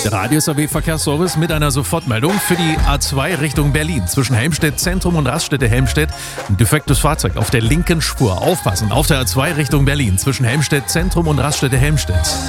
Der Radius AW Verkehrsservice mit einer Sofortmeldung für die A2 Richtung Berlin. Zwischen Helmstedt Zentrum und Raststätte Helmstedt ein defektes Fahrzeug auf der linken Spur. Aufpassen, auf der A2 Richtung Berlin. Zwischen Helmstedt Zentrum und Raststätte Helmstedt.